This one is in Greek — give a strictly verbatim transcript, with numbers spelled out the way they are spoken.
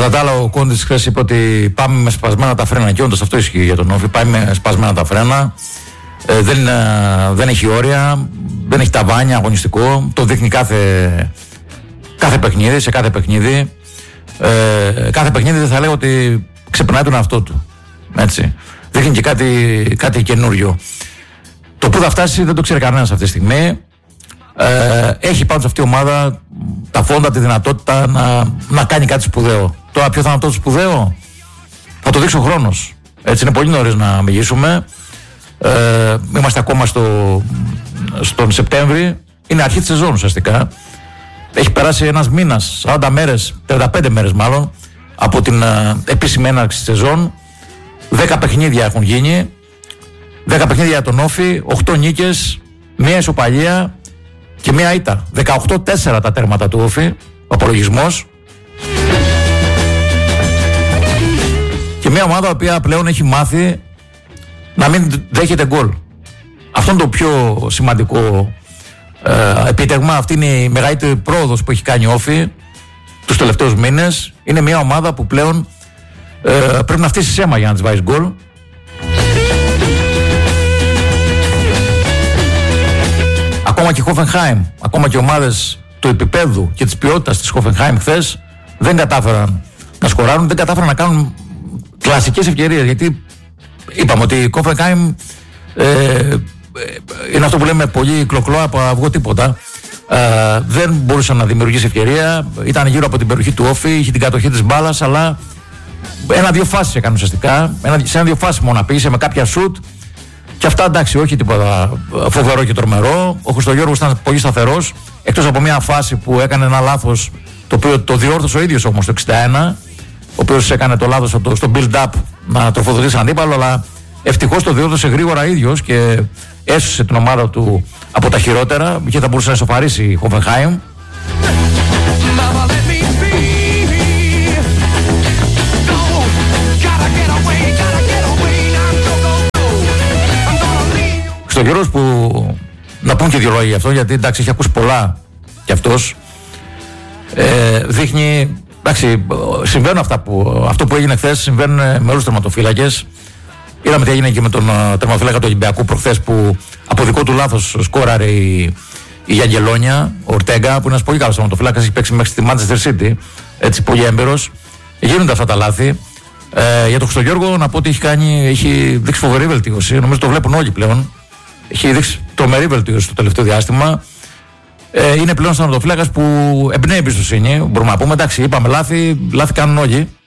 Κατά τα άλλα, ο Κόντης χθες είπε ότι πάμε με σπασμένα τα φρένα. Και όντως αυτό ισχύει για τον Όφη. Πάμε με σπασμένα τα φρένα. Ε, δεν, ε, δεν έχει όρια, δεν έχει ταβάνια αγωνιστικό. Το δείχνει κάθε, κάθε παιχνίδι, σε κάθε παιχνίδι. Ε, κάθε παιχνίδι δεν θα λέγω ότι ξεπερνάει τον εαυτό του. Έτσι. Δείχνει και κάτι, κάτι καινούριο. Το που θα φτάσει δεν το ξέρει κανένας αυτή τη στιγμή. Ε, έχει πάντως αυτή η ομάδα τα φόντα, τη δυνατότητα να, να κάνει κάτι σπουδαίο. Τώρα ποιο θα είναι αυτό το σπουδαίο θα το δείξει ο χρόνος. Έτσι, είναι πολύ νωρίς να μιλήσουμε. Ε, είμαστε ακόμα στο, στον Σεπτέμβρη. Είναι αρχή της σεζόν ουσιαστικά. Έχει περάσει ένας μήνας, σαράντα μέρες, τριάντα πέντε μέρες μάλλον, από την ε, επίσημη έναρξη της σεζόν. δέκα παιχνίδια έχουν γίνει. δέκα παιχνίδια για τον Όφη, οκτώ νίκες, μία ισοπαλία και μία ήττα. δεκαοκτώ τέσσερα τα τέρματα του Όφη, ο απολογισμός. Και μία ομάδα η οποία πλέον έχει μάθει να μην δέχεται γκολ. Αυτό είναι το πιο σημαντικό ε, επίτευγμα. Αυτή είναι η μεγαλύτερη πρόοδος που έχει κάνει ο Όφη τους τελευταίους μήνες. Είναι μια ομάδα που πλέον ε, πρέπει να φτύσει σέμα για να της βάζεις γκολ. Ακόμα και η Hoffenheim, ακόμα και ομάδες του επίπεδου και της ποιότητας της Hoffenheim χθες δεν κατάφεραν να σκοράρουν, δεν κατάφεραν να κάνουν κλασικές ευκαιρίες. Γιατί είπαμε ότι η Hoffenheim ε, είναι αυτό που λέμε πολύ κλοκλό από αυγό τίποτα. Ε, δεν μπορούσε να δημιουργήσει ευκαιρία. Ήταν γύρω από την περιοχή του Όφη, είχε την κατοχή της μπάλας, αλλά ένα-δύο φάσεις έκανε ουσιαστικά. Ένα, σε ένα-δύο φάσεις μόνο πήγε με κάποια σουτ. Και αυτά εντάξει, όχι τίποτα φοβερό και τρομερό. Ο Χριστογιώργος ήταν πολύ σταθερός. Εκτός από μια φάση που έκανε ένα λάθος, το οποίο το διόρθωσε ο ίδιος όμως το εξήντα ένα. Ο οποίος έκανε το λάθος στο build-up να τροφοδοτήσει αντίπαλο, αλλά ευτυχώς το διόρθωσε γρήγορα ίδιος και έσωσε την ομάδα του από τα χειρότερα και θα μπορούσε να σοφαρίσει η Hoffenheim. Στο Γιώργος που να πούμε και δύο λόγια γι' αυτό, γιατί εντάξει έχει ακούσει πολλά κι αυτός, ε, δείχνει. Εντάξει, συμβαίνουν αυτά που, αυτό που έγινε χθες, συμβαίνουν με όλους τους τερματοφύλακες. Είδαμε τι έγινε και με τον uh, τερματοφύλακα του Ολυμπιακού προχθές που από δικό του λάθος σκόραρε η, η Αγγελόνια, ο Ορτέγκα, που είναι ένας πολύ καλός τερματοφύλακας, έχει παίξει μέχρι στη Manchester City, έτσι πολύ έμπειρος. Γίνονται αυτά τα λάθη. Ε, για τον Χριστογιώργο να πω ότι έχει, κάνει, έχει δείξει φοβερή βελτίωση, νομίζω το βλέπουν όλοι πλέον. Έχει δείξει τρομερή βελτίωση το τελευταίο διάστημα. Ε, είναι πλέον τερματοφύλακας που εμπνέει εμπιστοσύνη, μπορούμε να πούμε. Εντάξει, είπαμε λάθη, λάθη κάνουν όλοι.